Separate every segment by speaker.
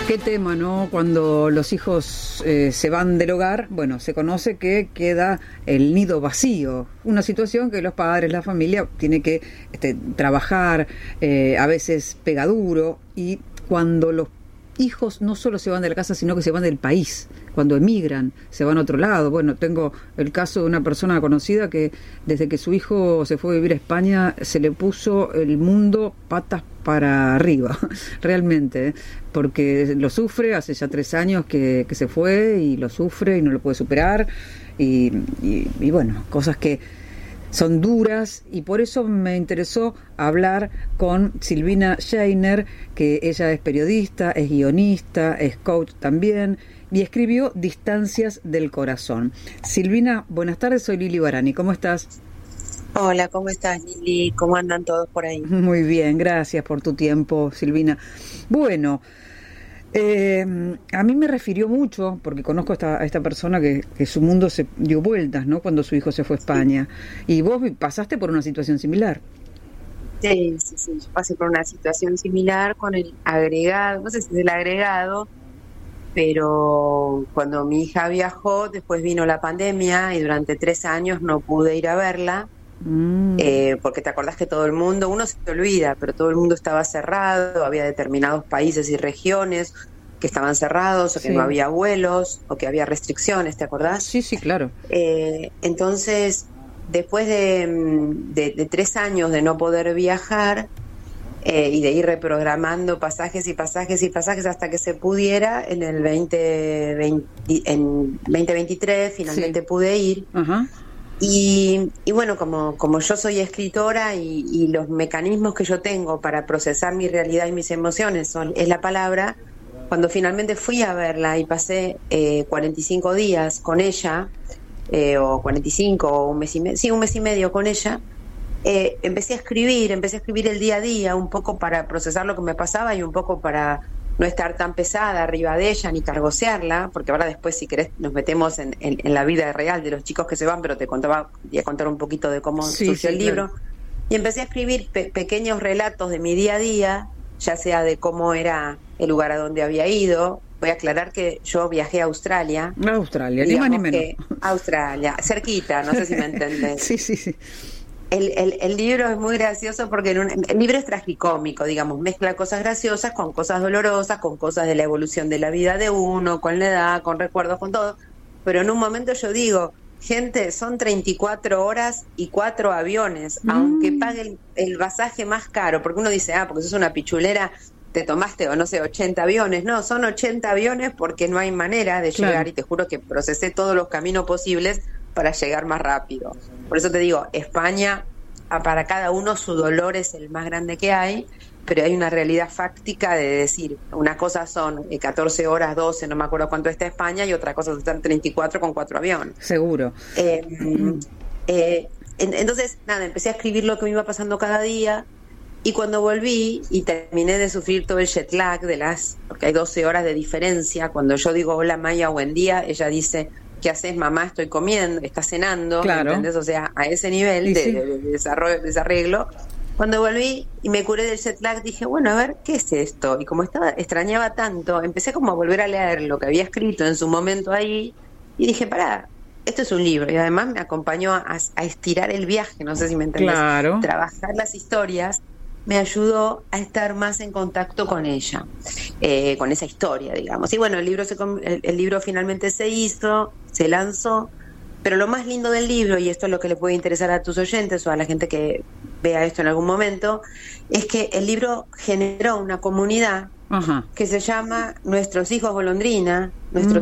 Speaker 1: Qué tema, ¿no? Cuando los hijos se van del hogar, bueno, se conoce que queda el nido vacío. Una situación que los padres, la familia, tiene que trabajar, a veces pega duro, y cuando los hijos no solo se van de la casa, sino que se van del país. Cuando emigran, se van a otro lado. Bueno, tengo el caso de una persona conocida que desde que su hijo se fue a vivir a España, se le puso el mundo patas para arriba, realmente, porque lo sufre, hace ya 3 años que se fue y lo sufre y no lo puede superar, y bueno, cosas que son duras, y por eso me interesó hablar con Silvina Sheiner, que ella es periodista, es guionista, es coach también, y escribió Distancias del Corazón. Silvina, buenas tardes, soy Lili Barani, ¿cómo estás?
Speaker 2: Hola, ¿cómo estás, Lili? ¿Cómo andan todos por ahí?
Speaker 1: Muy bien, gracias por tu tiempo, Silvina. Bueno, a mí me refirió mucho, porque conozco a esta persona que su mundo se dio vueltas, ¿no? Cuando su hijo se fue a España. Y vos pasaste por una situación similar.
Speaker 2: Sí, yo pasé por una situación similar con el agregado, no sé si es el agregado, pero cuando mi hija viajó, después vino la pandemia y durante 3 años no pude ir a verla. Porque te acordás que todo el mundo, uno se te olvida, pero todo el mundo estaba cerrado, había determinados países y regiones que estaban cerrados, o que no había vuelos, o que había restricciones, ¿te acordás?
Speaker 1: Sí, claro.
Speaker 2: Entonces, después de 3 años de no poder viajar y de ir reprogramando pasajes hasta que se pudiera, en el 2023 finalmente pude ir.
Speaker 1: Ajá.
Speaker 2: Y bueno, como yo soy escritora y los mecanismos que yo tengo para procesar mi realidad y mis emociones es la palabra, cuando finalmente fui a verla y pasé 45 días con ella, o 45 o un mes y medio con ella, empecé a escribir el día a día, un poco para procesar lo que me pasaba y un poco para no estar tan pesada arriba de ella ni cargosearla, porque ahora después, si querés, nos metemos en la vida real de los chicos que se van, pero voy a contar un poquito de cómo surgió el libro. Claro. Y empecé a escribir pequeños relatos de mi día a día, ya sea de cómo era el lugar a donde había ido. Voy a aclarar que yo viajé a Australia.
Speaker 1: Australia, ni más ni menos.
Speaker 2: Australia, cerquita, no sé si me entendés.
Speaker 1: Sí.
Speaker 2: El libro es muy gracioso porque el libro es tragicómico, digamos, mezcla cosas graciosas con cosas dolorosas, con cosas de la evolución de la vida de uno, con la edad, con recuerdos, con todo. Pero en un momento yo digo, gente, son 34 horas y 4 aviones, aunque pague el pasaje más caro, porque uno dice, porque sos una pichulera, te tomaste, o no sé, 80 aviones. No, son 80 aviones porque no hay manera de llegar, y te juro que procesé todos los caminos posibles para llegar más rápido. Por eso te digo, España, para cada uno su dolor es el más grande que hay, pero hay una realidad fáctica de decir, una cosa son 14 horas, 12, no me acuerdo cuánto está España, y otra cosa son 34 con 4 aviones.
Speaker 1: Seguro.
Speaker 2: Entonces, nada, empecé a escribir lo que me iba pasando cada día, y cuando volví y terminé de sufrir todo el jet lag porque hay 12 horas de diferencia, cuando yo digo hola Maya, buen día, ella dice, ¿qué haces, mamá? Estoy comiendo, estás cenando,
Speaker 1: claro.
Speaker 2: ¿Entendés? O sea, a ese nivel de desarreglo. Cuando volví y me curé del jet lag, dije, bueno, a ver, ¿qué es esto? Y como extrañaba tanto, empecé como a volver a leer lo que había escrito en su momento ahí, y dije, esto es un libro, y además me acompañó a estirar el viaje, no sé si me entendés.
Speaker 1: Claro.
Speaker 2: Trabajar las historias me ayudó a estar más en contacto con ella, con esa historia, digamos. Y bueno, el libro finalmente se hizo, se lanzó, pero lo más lindo del libro, y esto es lo que le puede interesar a tus oyentes o a la gente que vea esto en algún momento, es que el libro generó una comunidad que se llama Nuestros Hijos Golondrina,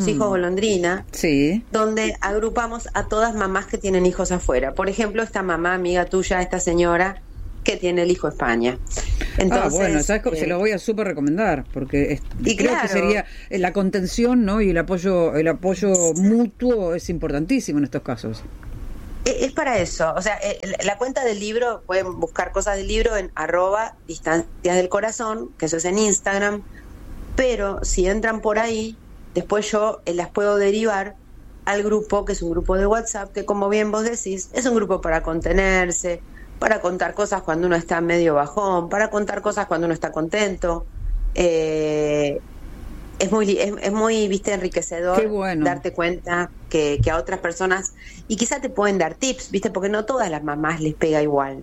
Speaker 1: sí,
Speaker 2: donde agrupamos a todas mamás que tienen hijos afuera. Por ejemplo, esta mamá amiga tuya, esta señora que tiene el hijo España. Entonces,
Speaker 1: bueno, ¿sabes? Se lo voy a súper recomendar, porque creo que sería la contención, ¿no? Y el apoyo mutuo es importantísimo en estos casos.
Speaker 2: Es para eso, o sea, la cuenta del libro, pueden buscar cosas del libro en @Distancias del Corazón, que eso es en Instagram, pero si entran por ahí, después yo las puedo derivar al grupo, que es un grupo de WhatsApp, que como bien vos decís, es un grupo para contenerse, para contar cosas cuando uno está medio bajón, para contar cosas cuando uno está contento. es muy, viste, enriquecedor.
Speaker 1: Qué bueno.
Speaker 2: Darte cuenta que a otras personas, y quizá te pueden dar tips, viste, porque no todas las mamás les pega igual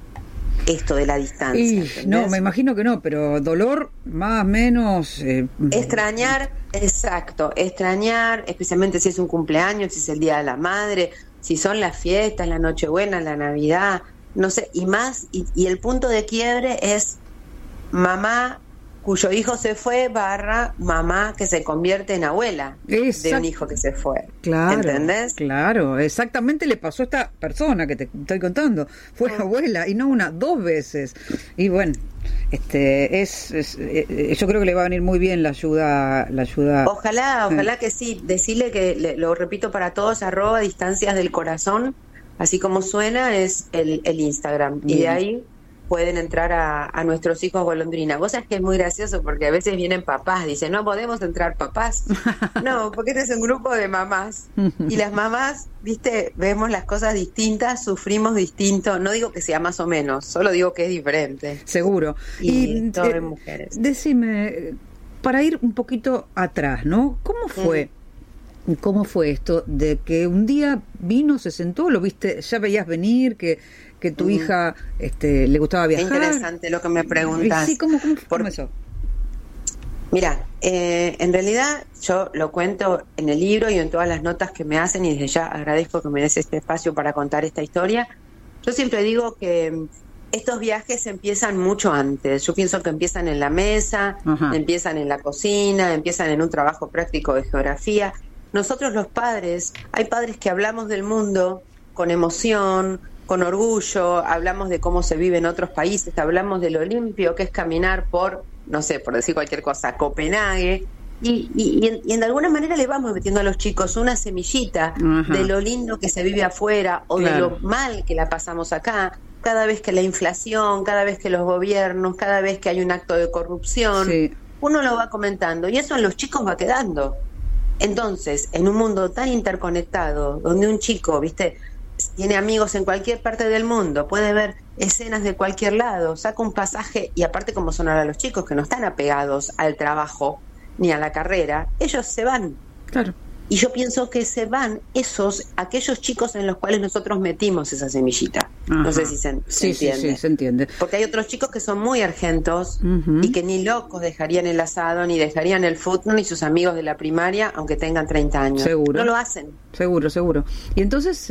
Speaker 2: esto de la distancia.
Speaker 1: No, me imagino que no, pero dolor más, menos...
Speaker 2: Extrañar, exacto, extrañar, especialmente si es un cumpleaños, si es el Día de la Madre, si son las fiestas, la Nochebuena, la Navidad, no sé, y más, y el punto de quiebre es mamá cuyo hijo se fue, mamá que se convierte en abuela de un hijo que se fue.
Speaker 1: Claro,
Speaker 2: ¿entendés?
Speaker 1: Claro, exactamente le pasó a esta persona que te estoy contando. Fue abuela, y no una, 2 veces. Y bueno, yo creo que le va a venir muy bien la ayuda.
Speaker 2: Ojalá que sí. Decirle que, lo repito para todos, @distancias del corazón, así como suena, es el Instagram. Bien. Y de ahí pueden entrar a nuestros hijos golondrina. Vos sabés que es muy gracioso porque a veces vienen papás, dicen, no podemos entrar papás. No, porque este es un grupo de mamás. Y las mamás, viste, vemos las cosas distintas, sufrimos distinto. No digo que sea más o menos, solo digo que es diferente.
Speaker 1: Seguro.
Speaker 2: Y todas mujeres.
Speaker 1: Decime, para ir un poquito atrás, ¿no? ¿Cómo fue? ¿Cómo fue esto de que un día vino, se sentó, lo viste, ya veías venir, que tu hija le gustaba viajar?
Speaker 2: Qué interesante lo que me preguntas.
Speaker 1: Sí, ¿cómo eso?
Speaker 2: Mira, en realidad yo lo cuento en el libro y en todas las notas que me hacen, y desde ya agradezco que me des este espacio para contar esta historia. Yo siempre digo que estos viajes empiezan mucho antes. Yo pienso que empiezan en la mesa, empiezan en la cocina, empiezan en un trabajo práctico de geografía. Nosotros los padres, hay padres que hablamos del mundo con emoción, con orgullo, hablamos de cómo se vive en otros países, hablamos de lo limpio que es caminar por, no sé, por decir cualquier cosa, Copenhague, y de alguna manera le vamos metiendo a los chicos una semillita de lo lindo que se vive afuera, o de lo mal que la pasamos acá, cada vez que la inflación, cada vez que los gobiernos, cada vez que hay un acto de corrupción, uno lo va comentando, y eso en los chicos va quedando. Entonces, en un mundo tan interconectado, donde un chico, viste, tiene amigos en cualquier parte del mundo, puede ver escenas de cualquier lado, saca un pasaje, y aparte como son ahora los chicos que no están apegados al trabajo ni a la carrera, ellos se van. Claro. Y yo pienso que se van aquellos chicos en los cuales nosotros metimos esa semillita. No sé si se entiende.
Speaker 1: Sí, se entiende.
Speaker 2: Porque hay otros chicos que son muy argentos y que ni locos dejarían el asado, ni dejarían el fútbol, ni sus amigos de la primaria, aunque tengan 30 años.
Speaker 1: Seguro.
Speaker 2: No lo hacen.
Speaker 1: Seguro. Y entonces,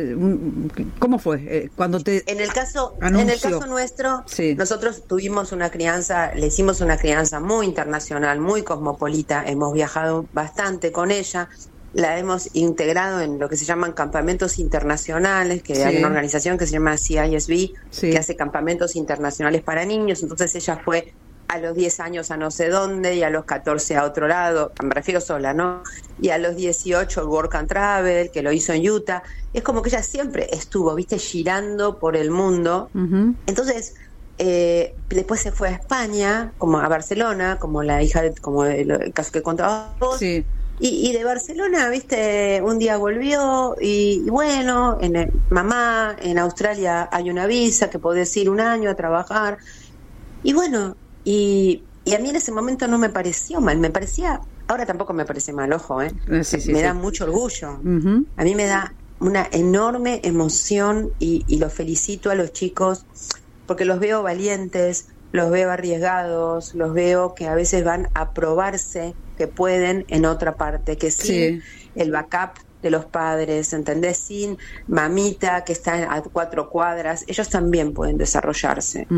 Speaker 1: ¿cómo fue? Cuando te
Speaker 2: En el caso nuestro, nosotros tuvimos le hicimos una crianza muy internacional, muy cosmopolita, hemos viajado bastante con ella, la hemos integrado en lo que se llaman campamentos internacionales, que hay una organización que se llama CISB, que hace campamentos internacionales para niños. Entonces ella fue a los 10 años a no sé dónde, y a los 14 a otro lado, me refiero sola, ¿no? Y a los 18 el Work and Travel, que lo hizo en Utah. Es como que ella siempre estuvo, viste, girando por el mundo. Entonces, después se fue a España, como a Barcelona, como la hija como el caso que contabas vos. Y de Barcelona, viste, un día volvió, y bueno, mamá, en Australia hay una visa que podés ir 1 año a trabajar. Y bueno, y a mí en ese momento no me pareció mal, me parecía, ahora tampoco me parece mal, ojo, me da mucho orgullo. A mí me da una enorme emoción, y los felicito a los chicos, porque los veo valientes, los veo arriesgados, los veo que a veces van a probarse que pueden en otra parte, que sin el backup de los padres, ¿entendés? Sin mamita que está a 4 cuadras, ellos también pueden desarrollarse.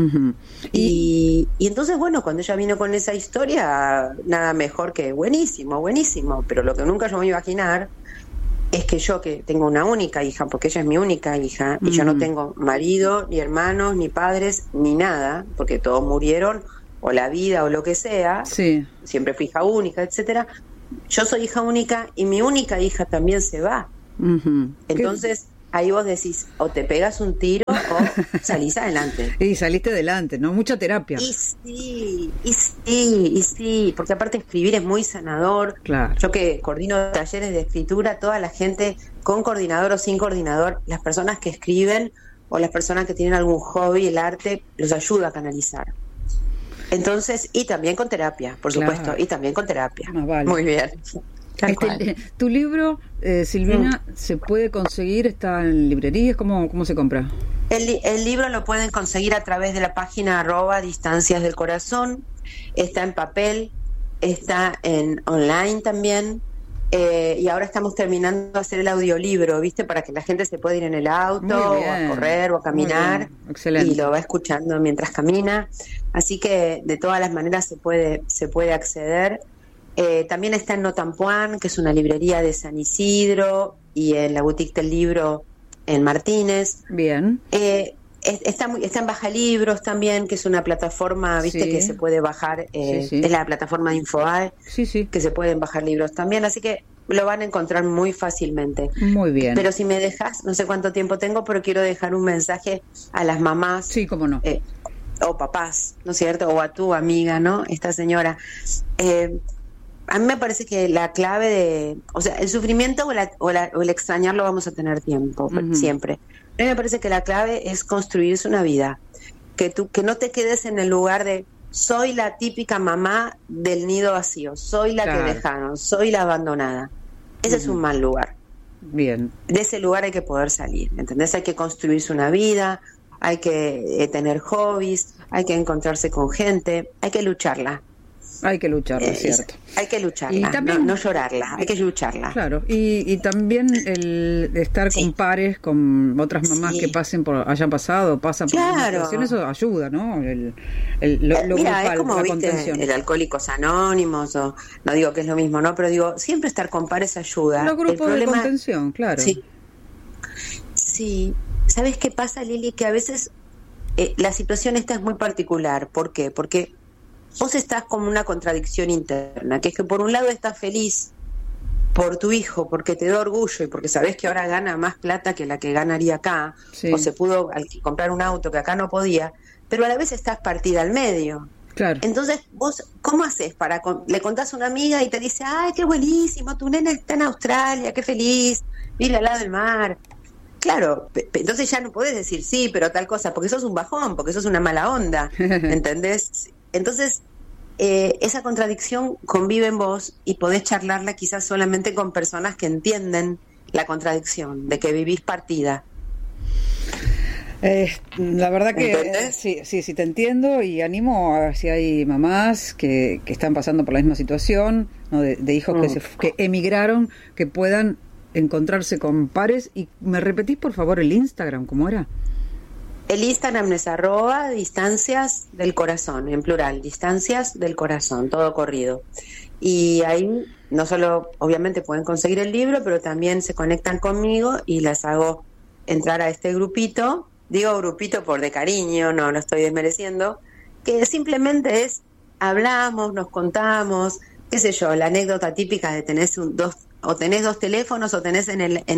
Speaker 2: Y entonces, bueno, cuando ella vino con esa historia, nada mejor que buenísimo, pero lo que nunca yo me iba a imaginar es que yo, que tengo una única hija, porque ella es mi única hija, y yo no tengo marido, ni hermanos, ni padres, ni nada, porque todos murieron, o la vida, o lo que sea, siempre fui hija única, etcétera. Yo soy hija única, y mi única hija también se va. Entonces, ahí vos decís, o te pegas un tiro o salís adelante.
Speaker 1: Y saliste adelante, ¿no? Mucha terapia.
Speaker 2: Y sí, porque aparte escribir es muy sanador.
Speaker 1: Claro.
Speaker 2: Yo que coordino talleres de escritura, toda la gente, con coordinador o sin coordinador, las personas que escriben o las personas que tienen algún hobby, el arte, los ayuda a canalizar. Entonces, y también con terapia, por supuesto, y también con terapia.
Speaker 1: Vale.
Speaker 2: Muy bien.
Speaker 1: Tu libro, Silvina, ¿se puede conseguir? ¿Está en librerías? ¿Cómo se compra?
Speaker 2: El libro lo pueden conseguir a través de la página @Distancias del Corazón. Está en papel, está en online también. Y ahora estamos terminando de hacer el audiolibro, ¿viste? Para que la gente se pueda ir en el auto, o a correr, o a caminar, y lo va escuchando mientras camina. Así que de todas las maneras se puede acceder. También está en Notampuán, que es una librería de San Isidro, y en la Boutique del Libro en Martínez.
Speaker 1: Bien.
Speaker 2: Está en Baja Libros también, que es una plataforma, viste, que se puede bajar, es la plataforma de Infobae, que se pueden bajar libros también, así que lo van a encontrar muy fácilmente.
Speaker 1: Muy bien.
Speaker 2: Pero si me dejas, no sé cuánto tiempo tengo, pero quiero dejar un mensaje a las mamás.
Speaker 1: Sí, cómo no.
Speaker 2: O papás, ¿no es cierto? O a tu amiga, ¿no? Esta señora. A mí me parece que la clave o sea, el sufrimiento o el extrañar lo vamos a tener tiempo, siempre. A mí me parece que la clave es construirse una vida, que no te quedes en el lugar de soy la típica mamá del nido vacío, soy la que dejaron, soy la abandonada. Ese es un mal lugar.
Speaker 1: Bien.
Speaker 2: De ese lugar hay que poder salir, ¿entendés? Hay que construirse una vida, hay que tener hobbies, hay que encontrarse con gente, hay que lucharla.
Speaker 1: Hay que lucharla, ¿cierto?
Speaker 2: Hay que lucharla,
Speaker 1: y también,
Speaker 2: no llorarla, hay que lucharla.
Speaker 1: Claro, y también el estar con pares, con otras mamás que pasen hayan pasado, pasan por una situación, eso ayuda, ¿no? Lo
Speaker 2: mira,
Speaker 1: grupal,
Speaker 2: es como,
Speaker 1: la
Speaker 2: viste,
Speaker 1: contención.
Speaker 2: el Alcohólicos Anónimos, o no digo que es lo mismo, ¿no? Pero digo, siempre estar con pares ayuda.
Speaker 1: Los grupos de contención, claro.
Speaker 2: Sí. ¿Sabes qué pasa, Lili? Que a veces la situación esta es muy particular. ¿Por qué? Porque vos estás como una contradicción interna, que es que por un lado estás feliz por tu hijo, porque te da orgullo y porque sabés que ahora gana más plata que la que ganaría acá, o se pudo comprar un auto que acá no podía, pero a la vez estás partida al medio.
Speaker 1: Claro.
Speaker 2: Entonces, vos, ¿cómo haces? Le contás a una amiga y te dice, ay, qué buenísimo, tu nena está en Australia, qué feliz, vive al lado del mar. Claro, entonces ya no podés decir sí, pero tal cosa, porque sos un bajón, porque sos una mala onda, ¿entendés? Entonces, esa contradicción convive en vos y podés charlarla quizás solamente con personas que entienden la contradicción, de que vivís partida.
Speaker 1: La verdad que sí, te entiendo y animo a si hay mamás que están pasando por la misma situación, ¿no? de hijos que emigraron, que puedan encontrarse con pares. Y me repetís por favor el Instagram, ¿cómo era?
Speaker 2: El Instagram es @Distancias del Corazón, en plural, Distancias del Corazón, todo corrido. Y ahí no solo obviamente pueden conseguir el libro, pero también se conectan conmigo y las hago entrar a este grupito. Digo grupito por de cariño, no lo estoy desmereciendo, que simplemente hablamos, nos contamos, qué sé yo, la anécdota típica de tenés tenés dos teléfonos o tenés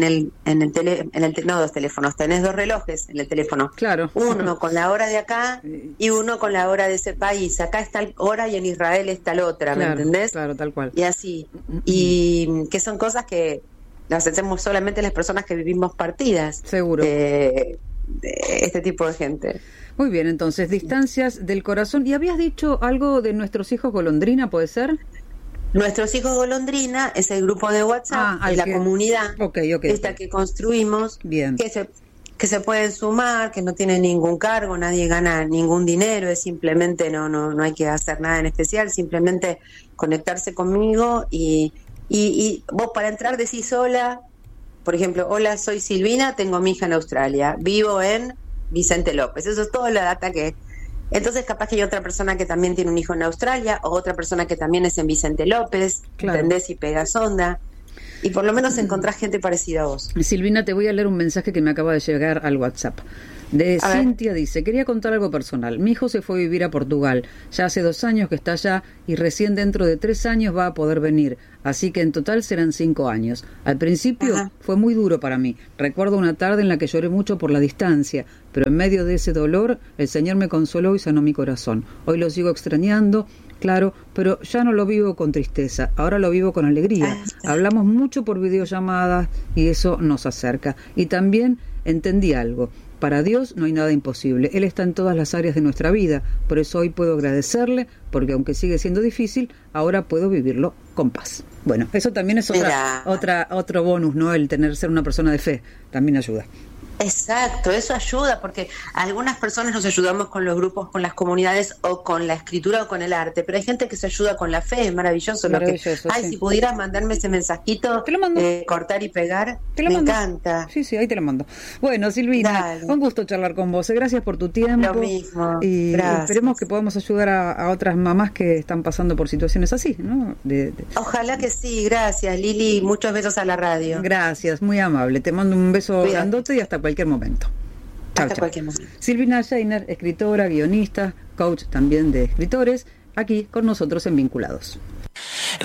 Speaker 2: no dos teléfonos, tenés dos relojes en el teléfono.
Speaker 1: Claro.
Speaker 2: Uno con la hora de acá y uno con la hora de ese país. Acá está la hora y en Israel está la otra, ¿me entendés?
Speaker 1: Claro, tal cual.
Speaker 2: Y así. Y que son cosas que las hacemos solamente las personas que vivimos partidas.
Speaker 1: Seguro.
Speaker 2: De este tipo de gente.
Speaker 1: Muy bien, entonces, Distancias del Corazón. ¿Y habías dicho algo de Nuestros Hijos Golondrina, puede ser?
Speaker 2: Nuestros Hijos Golondrina es el grupo de WhatsApp, de la comunidad esta que construimos,
Speaker 1: bien.
Speaker 2: Que se pueden sumar, que no tiene ningún cargo, nadie gana ningún dinero, es simplemente no hay que hacer nada en especial, simplemente conectarse conmigo y vos para entrar decís hola, por ejemplo, hola, soy Silvina, tengo mi hija en Australia, vivo en Vicente López, eso es toda la data que... Entonces capaz que hay otra persona que también tiene un hijo en Australia o otra persona que también es en Vicente López, ¿entendés? Y pegas onda. Y por lo menos encontrás gente parecida a vos.
Speaker 1: Silvina, te voy a leer un mensaje que me acaba de llegar al WhatsApp. Cintia dice, quería contar algo personal. Mi hijo se fue a vivir a Portugal. Ya hace 2 años que está allá y recién dentro de 3 años va a poder venir. Así que en total serán 5 años. Al principio fue muy duro para mí. Recuerdo una tarde en la que lloré mucho por la distancia, pero en medio de ese dolor el Señor me consoló y sanó mi corazón. Hoy lo sigo extrañando, claro, pero ya no lo vivo con tristeza, ahora lo vivo con alegría. Hablamos mucho por videollamadas y eso nos acerca. Y también entendí algo. Para Dios no hay nada imposible. Él está en todas las áreas de nuestra vida. Por eso hoy puedo agradecerle, porque aunque sigue siendo difícil, ahora puedo vivirlo con paz. Bueno, eso también es otro bonus, ¿no? El ser una persona de fe también ayuda.
Speaker 2: Exacto, eso ayuda, porque algunas personas nos ayudamos con los grupos, con las comunidades o con la escritura o con el arte, pero hay gente que se ayuda con la fe, es maravilloso.
Speaker 1: Sí.
Speaker 2: Si pudieras mandarme ese mensajito, cortar y pegar, me encanta.
Speaker 1: Sí, ahí te lo mando. Bueno, Silvina, un gusto charlar con vos, gracias por tu tiempo.
Speaker 2: Lo mismo.
Speaker 1: Y esperemos que podamos ayudar a otras mamás que están pasando por situaciones así, ¿no?
Speaker 2: Ojalá que sí, gracias Lili, muchos besos a la radio.
Speaker 1: Gracias, muy amable, te mando un beso grandote y hasta cualquier momento. Chau.
Speaker 2: Cualquier momento.
Speaker 1: Silvina Sheiner, escritora, guionista, coach también de escritores, aquí con nosotros en Vinculados.